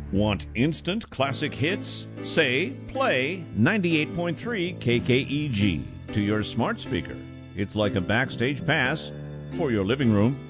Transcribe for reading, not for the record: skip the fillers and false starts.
Want instant classic hits? Say, play 98.3 KKEG to your smart speaker. It's like a backstage pass for your living room.